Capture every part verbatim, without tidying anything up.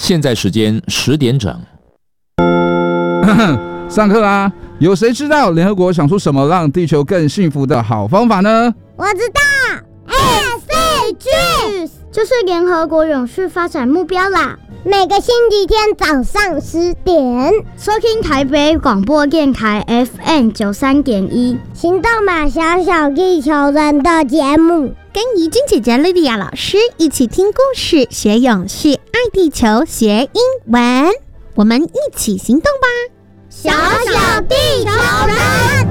现在时间十点整。 上课啦！有谁知道联合国想出什么让地球更幸福的好方法呢？ 我知道 ，S D Gs 就是联合国永续发展目标啦。每个星期天早上十点，收听台北广播电台 F M 九三点一，行动吧，小小地球人的节目， 跟怡君姐姐莉莉亚老师一起听故事，学永续，爱地球，学英文，我们一起行动吧， 小小地球人。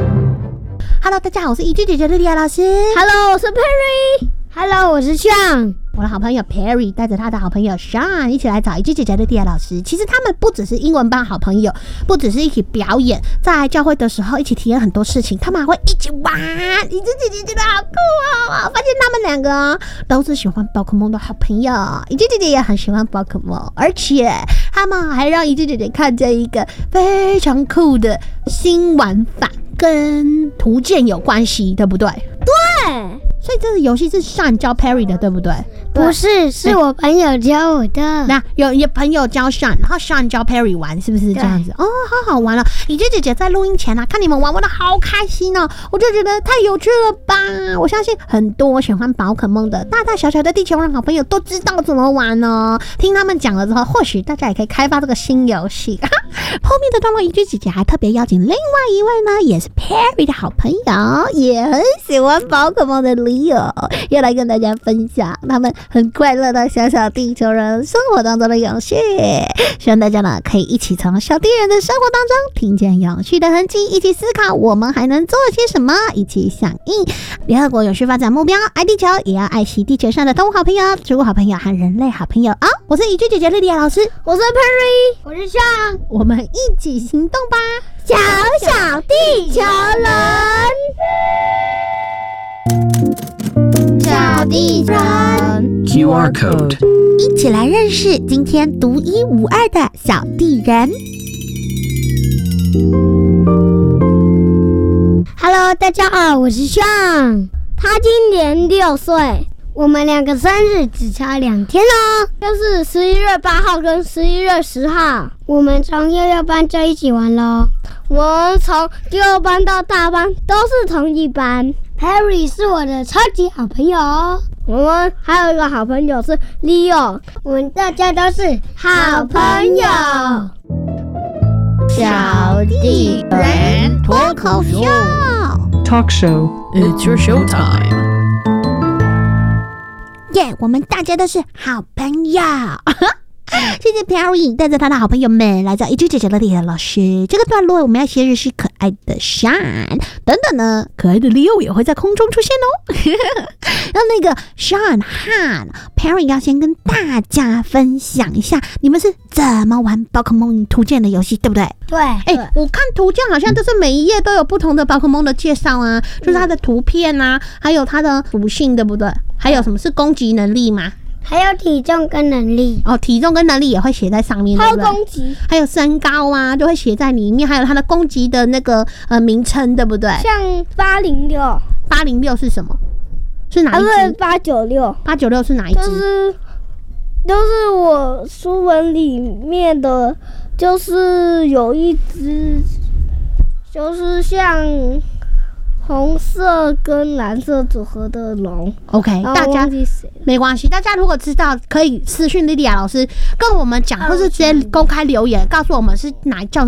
Hello， 大家好，我是怡君姐姐莉莉亚老师。 Hello， 我是 Perry。Hello， 我是 Sean。 我的好朋友 Perry 带着他的好朋友 Sean 一起来找怡君姐姐的莉莉亚老师。其实他们不只是英文班好朋友，不只是一起表演，在教会的时候一起体验很多事情，他们还会一起玩。怡君姐姐觉得好酷哦！发现他们两个都是喜欢宝可梦的好朋友，怡君姐姐也很喜欢宝可梦，而且他们还让怡君姐姐看见一个非常酷的新玩法，跟图鉴有关系，对不对？ 对。 所以这个游戏是Sean教 Perry 的，对不对？ 不是，是我朋友教我的。 那有有朋友教Sean，然后Sean教 Perry 玩，是不是这样子？哦，好好玩了。怡君姐姐在录音前啊，看你们玩玩的好开心哦，我就觉得太有趣了吧！我相信很多喜欢宝可梦的大大小小的地球人好朋友都知道怎么玩哦。听他们讲了之后，或许大家也可以开发这个新游戏。后面的段落，怡君姐姐还特别邀请另外一位呢，也是 Perry 的好朋友，也很喜欢宝可梦的Leo，要来跟大家分享他们很快乐的小小地球人生活当中的永续。希望大家呢可以一起从小地人的生活当中听见永续的痕迹，一起思考我们还能做些什么，一起响应联合国永续发展目标，爱地球也要爱惜地球上的动物好朋友、植物好朋友和人类好朋友啊！我是怡君姐姐莉莉亚老师， 我是 Perry， 我是Sean， 我们一起行动吧， 小小地球人。小地球人 Q R code， 一起来认识今天独一无二的小地人。 Hello， 大家好，我是Sean，他今年六岁，我们两个生日只差两天哦，就是十一月八号跟十一月十号。我们从幼幼班就一起玩咯，我们从幼幼班到大班都是同一班。Harry 是我的超级好朋友哦，我们还有一个好朋友是 Leo， 我们大家都是好朋友。 小地人脱口秀 Talk show. It's your show time. 耶、yeah, 我们大家都是好朋友。谢谢 Perry 带着他的好朋友们来找怡君姐姐的莉莉亚老师。这个段落我们要先认识可爱的 Sean， 等等呢，可爱的 Leo 也会在空中出现哦。让那个 Sean 和 Perry 要先跟大家分享一下，你们是怎么玩宝可梦图鉴的游戏，对不对？ 对。 哎、欸，我看图鉴好像就是每一页都有不同的宝可梦的介绍啊，就是它的图片啊，还有它的属性，对不对？还有什么是攻击能力吗？ 还有体重跟能力哦，体重跟能力也会写在上面， 还有攻击， 还有身高啊，就会写在里面，还有它的攻击的那个呃名称，对不对？ 像八零六， 八零六是什么？是哪一只？ 啊，不是八九六， 八九六是哪一只？ 就是就是我书本里面的，就是有一只，就是像红色跟蓝色组合的龙。 OK， 大家没关系，大家如果知道可以私讯莉莉亚老师跟我们讲，或是直接公开留言告诉我们是哪叫